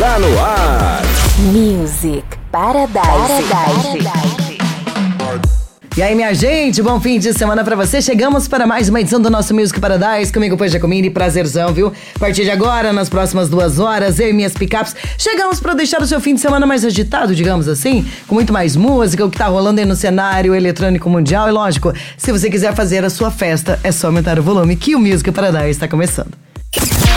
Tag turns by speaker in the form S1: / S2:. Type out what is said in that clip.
S1: Está no ar.
S2: Music Paradise.
S3: E aí, minha gente, bom fim de semana pra você. Chegamos para mais uma edição do nosso Music Paradise. Comigo, Pois Jacomini, prazerzão, viu? A partir de agora, nas próximas 2 horas, eu e minhas picapes chegamos pra deixar o seu fim de semana mais agitado, digamos assim, com muito mais música, o que tá rolando aí no cenário eletrônico mundial. E lógico, se você quiser fazer a sua festa, é só aumentar o volume que o Music Paradise tá começando.